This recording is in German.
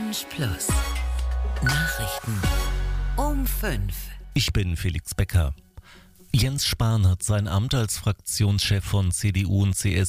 Orange Plus. Nachrichten um 5. Ich bin Felix Becker. Jens Spahn hat sein Amt als Fraktionschef von CDU und CSU